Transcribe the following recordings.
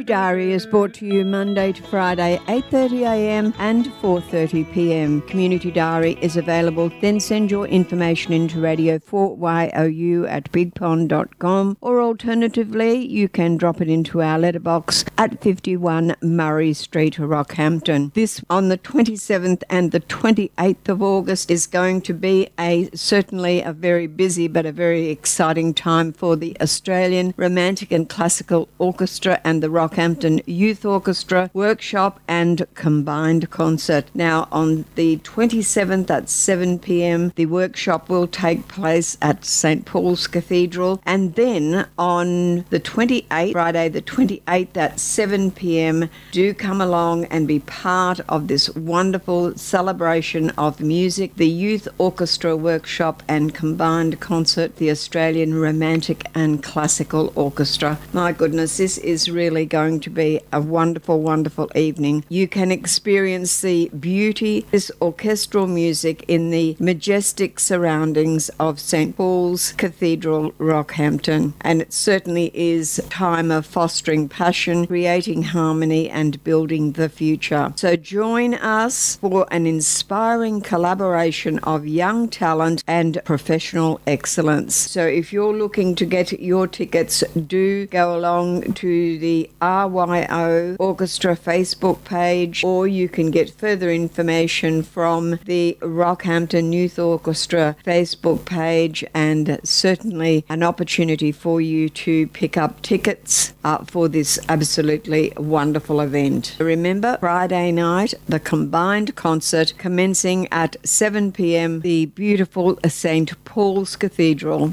Diary is brought to you Monday to Friday, 8:30am and 4:30pm. Community Diary is available. Then send your information into Radio 4YOU at bigpond.com, or alternatively, you can drop it into our letterbox at 51 Murray Street, Rockhampton. This on the 27th and the 28th of August is going to be certainly a very busy but a very exciting time for the Australian Romantic and Classical Orchestra and the Rockhampton Youth Orchestra workshop and combined concert. Now, on the 27th at 7pm, the workshop will take place at St. Paul's Cathedral, and then on the 28th, Friday the 28th at 7pm, do come along and be part of this wonderful celebration of music, the Youth Orchestra workshop and combined concert, the Australian Romantic and Classical Orchestra. My goodness, this is really going to be a wonderful, wonderful evening. You can experience the beauty, this orchestral music in the majestic surroundings of St. Paul's Cathedral, Rockhampton. And it certainly is a time of fostering passion, creating harmony and building the future. So join us for an inspiring collaboration of young talent and professional excellence. So if you're looking to get your tickets, do go along to the RYO Orchestra Facebook page, or you can get further information from the Rockhampton Youth Orchestra Facebook page, and certainly an opportunity for you to pick up tickets for this absolutely wonderful event. Remember, Friday night, the combined concert commencing at 7pm, the beautiful St. Paul's Cathedral.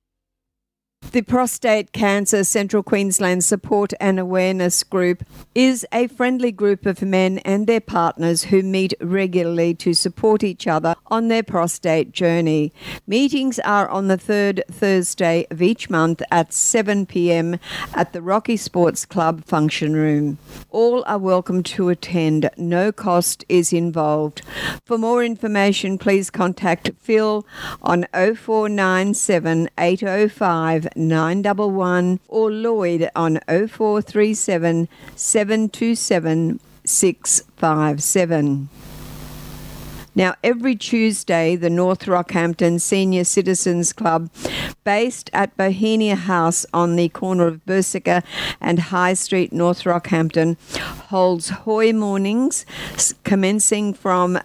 The Prostate Cancer Central Queensland Support and Awareness Group is a friendly group of men and their partners who meet regularly to support each other on their prostate journey. Meetings are on the third Thursday of each month at 7pm at the Rocky Sports Club function room. All are welcome to attend. No cost is involved. For more information, please contact Phil on 0497 805 911 or Lloyd on 0437 727 657. Now, every Tuesday, the North Rockhampton Senior Citizens Club, based at Bohemia House on the corner of Bersica and High Street, North Rockhampton, holds Hoy mornings commencing from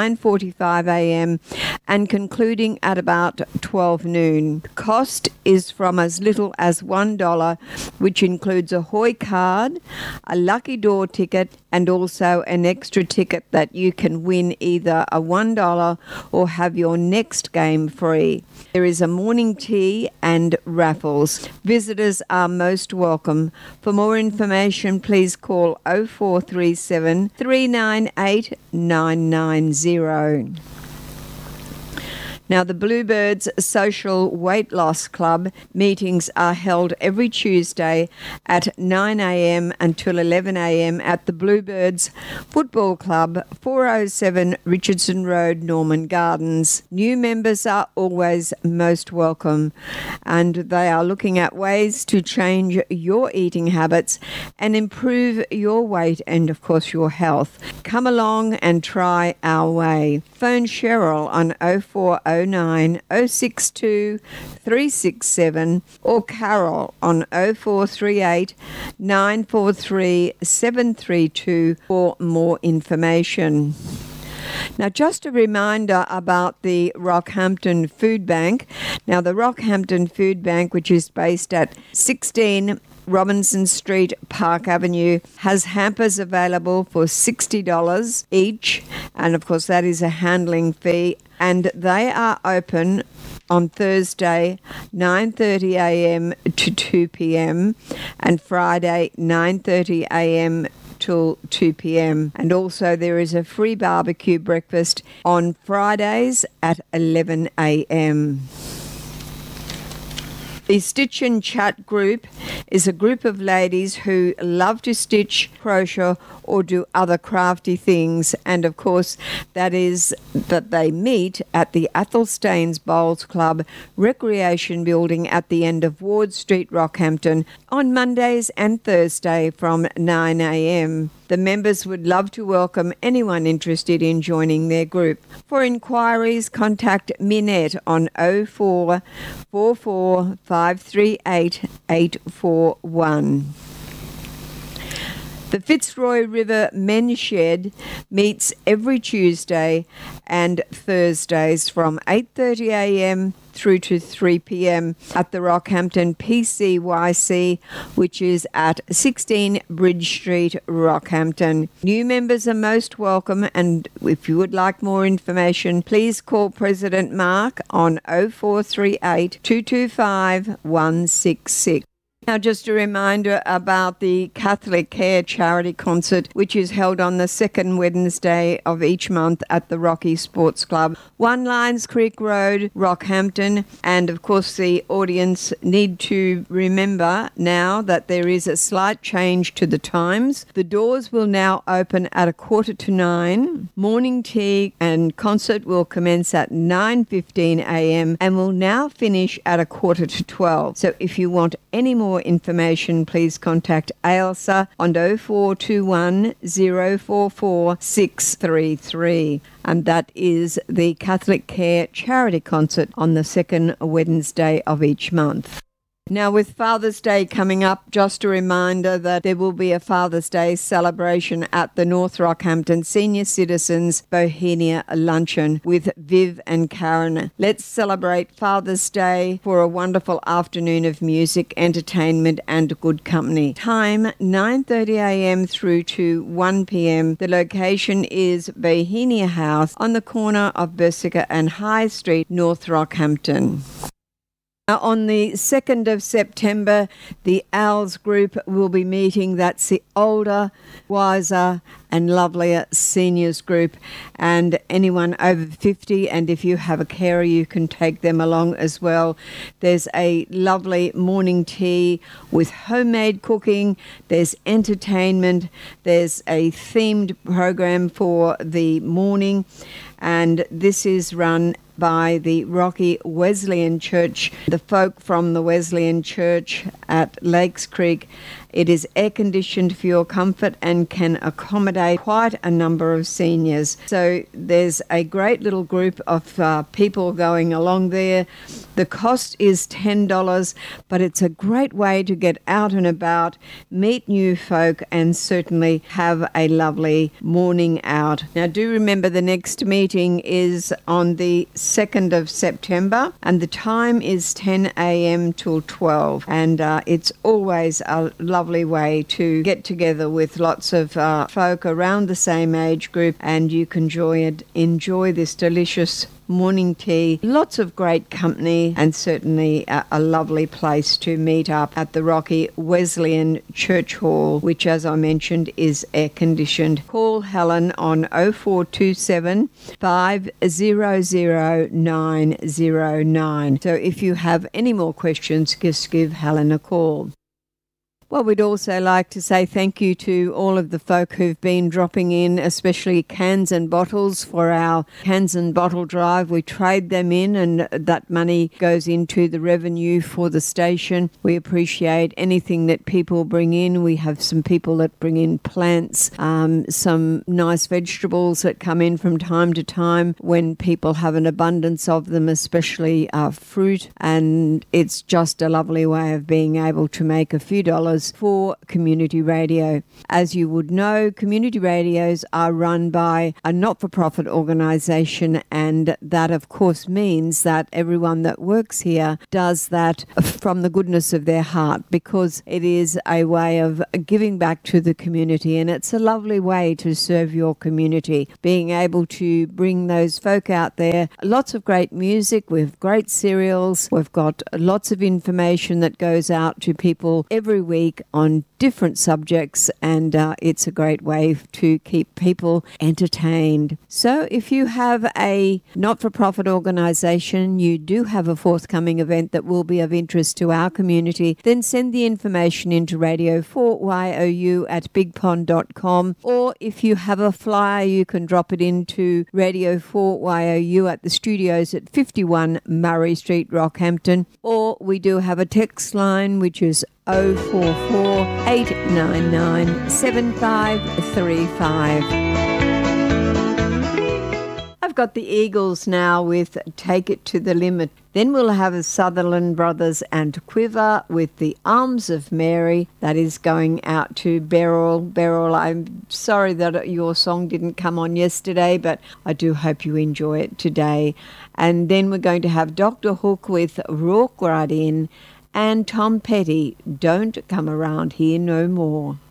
9:45am and concluding at about 12 noon. Cost is from as little as $1, which includes a Hoy card, a lucky door ticket, and also an extra ticket that you can win either a $1 or have your next game free. There is a morning tea and raffles. Visitors are most welcome. For more information, please call 0437 398 990. Now, the Bluebirds Social Weight Loss Club meetings are held every Tuesday at 9am until 11am at the Bluebirds Football Club, 407 Richardson Road, Norman Gardens. New members are always most welcome, and they are looking at ways to change your eating habits and improve your weight and, of course, your health. Come along and try our way. Phone Cheryl on 0409 062 367 or Carol on 0438 943 732 for more information. Now, just a reminder about the Rockhampton Food Bank. Now, the Rockhampton Food Bank, which is based at 16 Robinson Street, Park Avenue, has hampers available for $60 each, and of course that is a handling fee, and they are open on Thursday 9:30am to 2pm and Friday 9:30am till 2pm, and also there is a free barbecue breakfast on Fridays at 11am. The Stitch and Chat group is a group of ladies who love to stitch, crochet, or do other crafty things. And of course, that is that they meet at the Athelstane's Bowls Club Recreation Building at the end of Ward Street, Rockhampton, on Mondays and Thursday from 9 a.m. The members would love to welcome anyone interested in joining their group. For inquiries, contact Minette on 0444 538 841. The Fitzroy River Men's Shed meets every Tuesday and Thursdays from 8:30 a.m. through to 3 p.m. at the Rockhampton PCYC, which is at 16 Bridge Street, Rockhampton. New members are most welcome, and if you would like more information, please call President Mark on 0438 225 166. Now, just a reminder about the Catholic Care Charity Concert, which is held on the second Wednesday of each month at the Rocky Sports Club, 1 Lions Creek Road, Rockhampton. And, of course, the audience need to remember now that there is a slight change to the times. The doors will now open at 9:15. Morning tea and concert will commence at 9:15 a.m. and will now finish at 11:45. So if you want any more information, please contact Ailsa on 0421 044 633. And that is the Catholic Care Charity Concert on the second Wednesday of each month. Now, with Father's Day coming up, just a reminder that there will be a Father's Day celebration at the North Rockhampton Senior Citizens Bohemia Luncheon with Viv and Karen. Let's celebrate Father's Day for a wonderful afternoon of music, entertainment and good company. Time 9:30 a.m. through to 1 p.m. The location is Bohemia House on the corner of Bersica and High Street, North Rockhampton. On the 2nd of September, the Owls group will be meeting. That's the older, wiser and lovelier seniors group, and anyone over 50, and if you have a carer, you can take them along as well. There's a lovely morning tea with homemade cooking, there's entertainment, there's a themed program for the morning, and this is run by the Rocky Wesleyan Church, the folk from the Wesleyan Church at Lakes Creek. It is air-conditioned for your comfort and can accommodate quite a number of seniors. So there's a great little group of people going along there. The cost is $10, but it's a great way to get out and about, meet new folk, and certainly have a lovely morning out. Now, do remember the next meeting is on the 2nd of September, and the time is 10 a.m. till 12. And it's always a lovely way to get together with lots of folk around the same age group, and you can enjoy this delicious morning tea, lots of great company, and certainly a lovely place to meet up at the Rocky Wesleyan Church Hall, which, as I mentioned, is air conditioned. Call Helen on 0427 500 909. So if you have any more questions, just give Helen a call. Well, we'd also like to say thank you to all of the folk who've been dropping in, especially cans and bottles for our cans and bottle drive. We trade them in, and that money goes into the revenue for the station. We appreciate anything that people bring in. We have some people that bring in plants, some nice vegetables that come in from time to time when people have an abundance of them, especially fruit. And it's just a lovely way of being able to make a few dollars for community radio. As you would know, community radios are run by a not-for-profit organisation, and that of course means that everyone that works here does that from the goodness of their heart, because it is a way of giving back to the community, and it's a lovely way to serve your community, being able to bring those folk out there. Lots of great music, we've great cereals, we've got lots of information that goes out to people every week, week on different subjects, and it's a great way to keep people entertained. So if you have a not-for-profit organisation, you do have a forthcoming event that will be of interest to our community, then send the information into Radio 4YOU at bigpond.com, or if you have a flyer, you can drop it into Radio 4YOU at the studios at 51 Murray Street, Rockhampton, or we do have a text line which is 044 899 7535. I've got the Eagles now with Take It to the Limit. Then we'll have Sutherland Brothers and Quiver with The Arms of Mary. That is going out to Beryl. Beryl, I'm sorry that your song didn't come on yesterday, but I do hope you enjoy it today. And then we're going to have Dr. Hook with Rourke Rudin and Tom Petty, Don't Come Around Here No More.